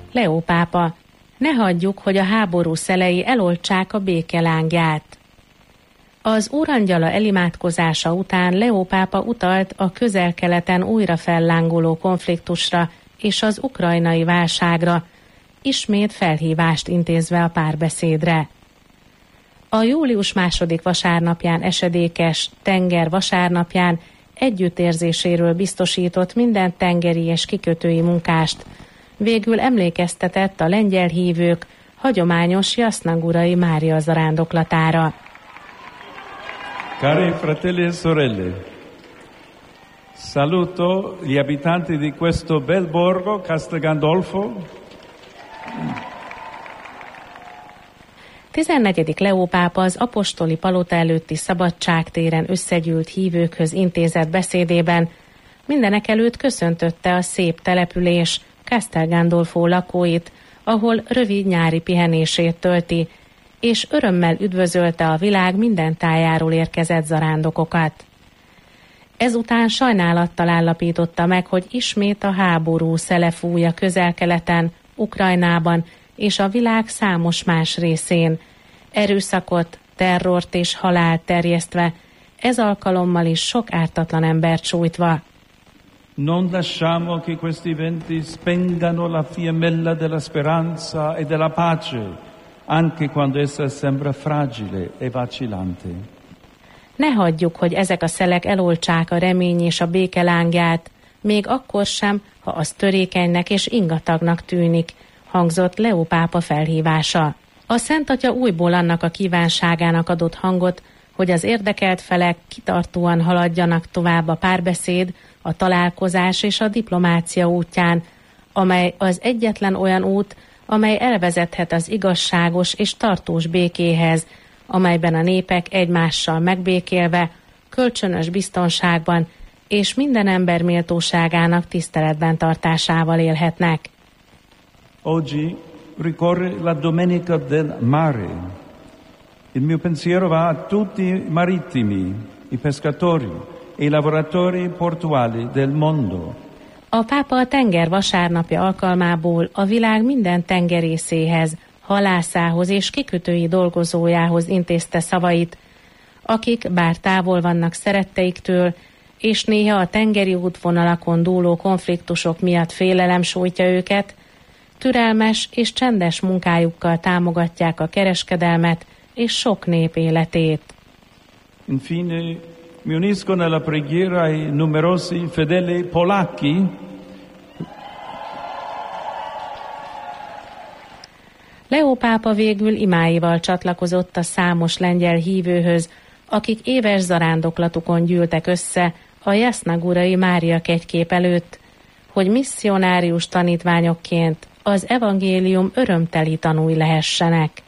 Leó pápa: ne hagyjuk, hogy a háború szelei eloltsák a béke lángját. Az Úrangyala elimádkozása után Leó pápa utalt a Közel-Keleten újra fellángoló konfliktusra és az ukrajnai válságra, ismét felhívást intézve a párbeszédre. A július 2. vasárnapján esedékes tenger vasárnapján együttérzéséről biztosított minden tengeri és kikötői munkást. Végül emlékeztetett a lengyel hívők hagyományos Jasnagurai Mária zarándoklatára. Cari fratelli e sorelle, saluto gli abitanti di questo bel borgo Castel Gandolfo. 14. Leó pápa az apostoli palota előtti szabadságtéren összegyűlt hívőkhöz intézett beszédében mindenekelőtt köszöntötte a szép település Castel Gandolfo lakóit, ahol rövid nyári pihenését tölti, és örömmel üdvözölte a világ minden tájáról érkezett zarándokokat. Ezután sajnálattal állapította meg, hogy ismét a háború szele fúj a Közel-Keleten, Ukrajnában és a világ számos más részén, erőszakot, terrort és halált terjesztve, ez alkalommal is sok ártatlan embert sújtva. Non lasciamo che questi eventi spengano la fiammella della speranza e della pace, anche quando essa sembra fragile e vacillante. Ne hagyjuk, hogy ezek a szelek eloltsák a remény és a béke lángját, még akkor sem, ha az törékenynek és ingatagnak tűnik, hangzott Leó pápa felhívása. A Szent Atya újból annak a kívánságának adott hangot, hogy az érdekelt felek kitartóan haladjanak tovább a párbeszéd, a találkozás és a diplomácia útján, amely az egyetlen olyan út, amely elvezethet az igazságos és tartós békéhez, amelyben a népek egymással megbékélve, kölcsönös biztonságban és minden ember méltóságának tiszteletben tartásával élhetnek. Oggi ricorre la Domenica del Mare. Il mio pensiero va a tutti i marittimi, i pescatori e i lavoratori portuali del mondo. A pápa a tenger vasárnapja alkalmából a világ minden tengerészéhez, halászához és kikötői dolgozójához intézte szavait, akik bár távol vannak szeretteiktől, és néha a tengeri útvonalakon dúló konfliktusok miatt félelem sújtja őket, türelmes és csendes munkájukkal támogatják a kereskedelmet és sok nép életét. Infine, mi unisco nella preghiera ai numerosi fedeli polacchi Leó pápa végül imáival csatlakozott a számos lengyel hívőhöz, akik éves zarándoklatukon gyűltek össze a Jasnagurai Mária kegykép előtt, hogy misszionárius tanítványokként az evangélium örömteli tanúi lehessenek.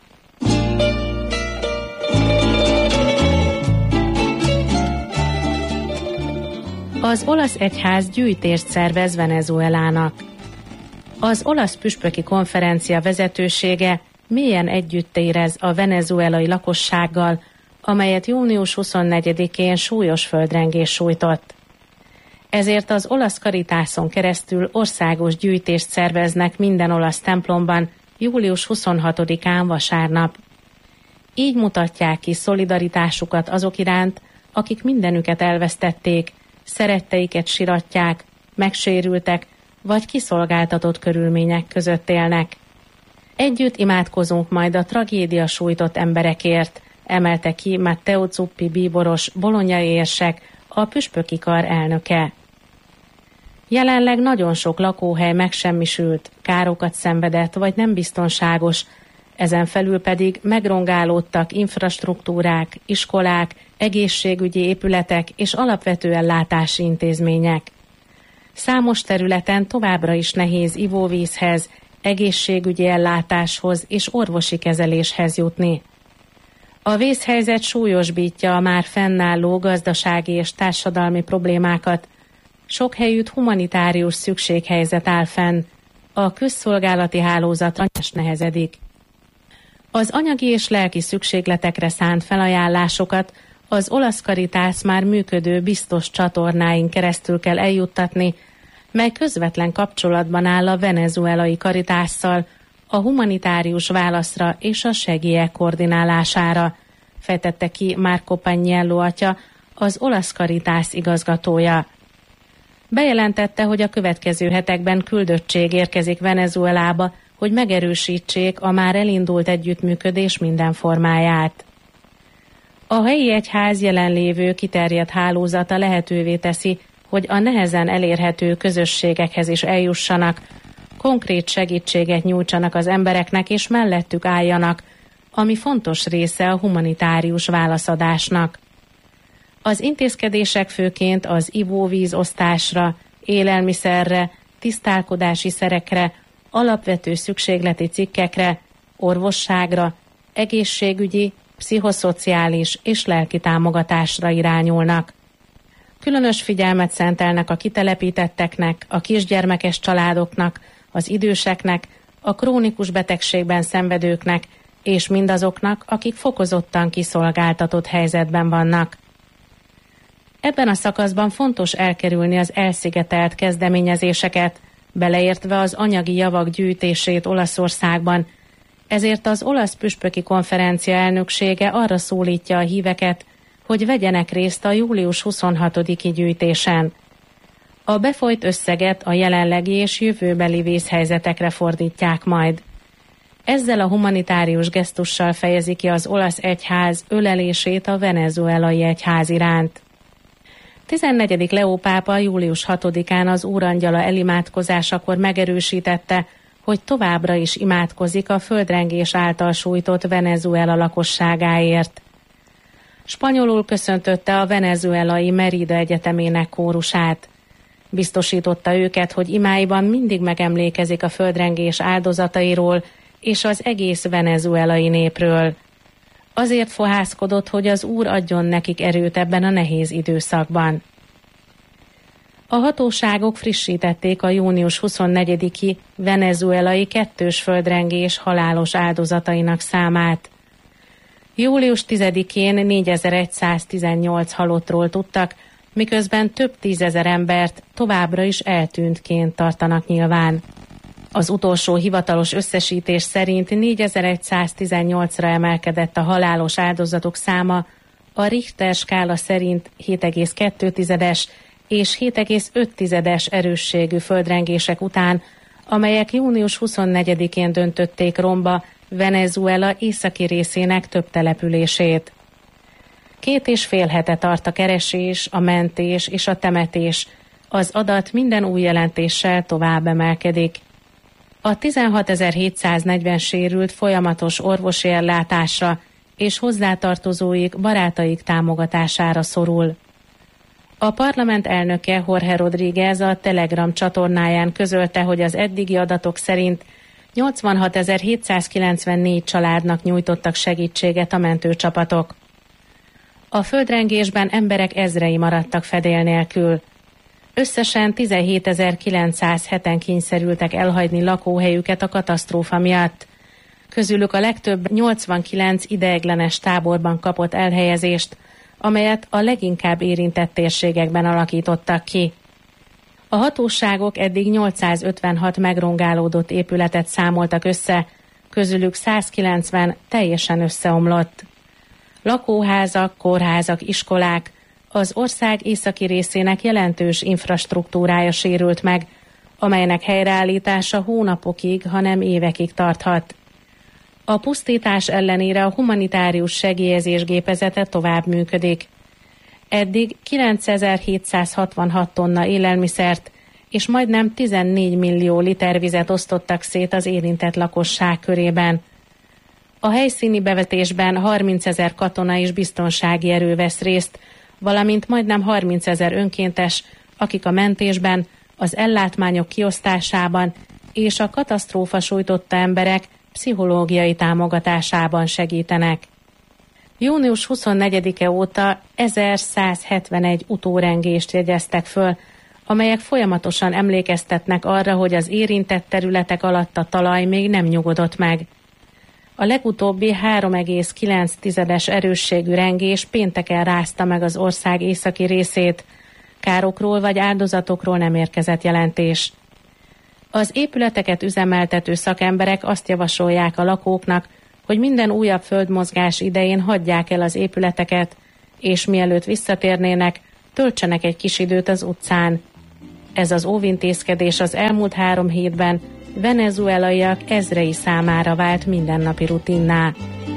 Az olasz egyház gyűjtést szervez Venezuelának. Az olasz püspöki konferencia vezetősége mélyen együtt érez a venezuelai lakossággal, amelyet június 24-én súlyos földrengés sújtott. Ezért az olasz Caritáson keresztül országos gyűjtést szerveznek minden olasz templomban július 26-án vasárnap. Így mutatják ki szolidaritásukat azok iránt, akik mindenüket elvesztették, szeretteiket siratják, megsérültek, vagy kiszolgáltatott körülmények között élnek. Együtt imádkozunk majd a tragédia sújtott emberekért, emelte ki Matteo Zuppi bíboros bolonyai érsek, a püspöki kar elnöke. Jelenleg nagyon sok lakóhely megsemmisült, károkat szenvedett vagy nem biztonságos, ezen felül pedig megrongálódtak infrastruktúrák, iskolák, egészségügyi épületek és alapvető ellátási intézmények. Számos területen továbbra is nehéz ivóvízhez, egészségügyi ellátáshoz és orvosi kezeléshez jutni. A vészhelyzet súlyosbítja a már fennálló gazdasági és társadalmi problémákat. Sok helyütt humanitárius szükséghelyzet áll fenn, a közszolgálati hálózatra nehezedik. Az anyagi és lelki szükségletekre szánt felajánlásokat az olasz Caritas már működő biztos csatornáin keresztül kell eljuttatni, mely közvetlen kapcsolatban áll a venezuelai Caritásszal, a humanitárius válaszra és a segélyek koordinálására, fejtette ki Marco Paniello atya, az olasz Caritas igazgatója. Bejelentette, hogy a következő hetekben küldöttség érkezik Venezuelába, hogy megerősítsék a már elindult együttműködés minden formáját. A helyi egyház jelenlévő kiterjedt hálózata lehetővé teszi, hogy a nehezen elérhető közösségekhez is eljussanak, konkrét segítséget nyújtsanak az embereknek és mellettük álljanak, ami fontos része a humanitárius válaszadásnak. Az intézkedések főként az ivóvízosztásra, élelmiszerre, tisztálkodási szerekre, alapvető szükségleti cikkekre, orvosságra, egészségügyi, pszichoszociális és lelki támogatásra irányulnak. Különös figyelmet szentelnek a kitelepítetteknek, a kisgyermekes családoknak, az időseknek, a krónikus betegségben szenvedőknek és mindazoknak, akik fokozottan kiszolgáltatott helyzetben vannak. Ebben a szakaszban fontos elkerülni az elszigetelt kezdeményezéseket, beleértve az anyagi javak gyűjtését Olaszországban, ezért az olasz püspöki konferencia elnöksége arra szólítja a híveket, hogy vegyenek részt a július 26-i gyűjtésen. A befolyt összeget a jelenlegi és jövőbeli vészhelyzetekre fordítják majd. Ezzel a humanitárius gesztussal fejezi ki az olasz egyház ölelését a venezuelai egyház iránt. 14. Leó pápa július 6-án az Úrangyala elimádkozásakor megerősítette, hogy továbbra is imádkozik a földrengés által sújtott Venezuela lakosságáért. Spanyolul köszöntötte a venezuelai Merida Egyetemének kórusát. Biztosította őket, hogy imáiban mindig megemlékezik a földrengés áldozatairól és az egész venezuelai népről. Azért fohászkodott, hogy az Úr adjon nekik erőt ebben a nehéz időszakban. A hatóságok frissítették a június 24-i venezuelai kettős földrengés halálos áldozatainak számát. Július 10-én 4118 halottról tudtak, miközben több tízezer embert továbbra is eltűntként tartanak nyilván. Az utolsó hivatalos összesítés szerint 4118-ra emelkedett a halálos áldozatok száma, a Richter skála szerint 7,2-es és 7,5-es erősségű földrengések után, amelyek június 24-én döntötték romba Venezuela északi részének több települését. 2,5 hete tart a keresés, a mentés és a temetés. Az adat minden új jelentéssel tovább emelkedik. A 16.740 sérült folyamatos orvosi ellátásra és hozzátartozóik, barátaik támogatására szorul. A parlament elnöke Jorge Rodríguez a Telegram csatornáján közölte, hogy az eddigi adatok szerint 86.794 családnak nyújtottak segítséget a mentőcsapatok. A földrengésben emberek ezrei maradtak fedél nélkül. Összesen 17.907-en kényszerültek elhagyni lakóhelyüket a katasztrófa miatt. Közülük a legtöbb 89 ideiglenes táborban kapott elhelyezést, amelyet a leginkább érintett térségekben alakítottak ki. A hatóságok eddig 856 megrongálódott épületet számoltak össze, közülük 190 teljesen összeomlott. Lakóházak, kórházak, iskolák, az ország északi részének jelentős infrastruktúrája sérült meg, amelynek helyreállítása hónapokig, hanem évekig tarthat. A pusztítás ellenére a humanitárius segélyezés gépezete tovább működik. Eddig 9766 tonna élelmiszert és majdnem 14 millió liter vizet osztottak szét az érintett lakosság körében. A helyszíni bevetésben 30 000 katona és biztonsági erő vesz részt, valamint majdnem 30 000 önkéntes, akik a mentésben, az ellátmányok kiosztásában és a katasztrófa sújtotta emberek pszichológiai támogatásában segítenek. Június 24-e óta 1171 utórengést jegyeztek föl, amelyek folyamatosan emlékeztetnek arra, hogy az érintett területek alatt a talaj még nem nyugodott meg. A legutóbbi 3,9-es erősségű rengés pénteken rázta meg az ország északi részét, Károkról vagy áldozatokról nem érkezett jelentés. Az épületeket üzemeltető szakemberek azt javasolják a lakóknak, hogy minden újabb földmozgás idején hagyják el az épületeket, és mielőtt visszatérnének, töltsenek egy kis időt az utcán. Ez az óvintézkedés az elmúlt 3 hétben venezuelaiak ezrei számára vált mindennapi rutinná.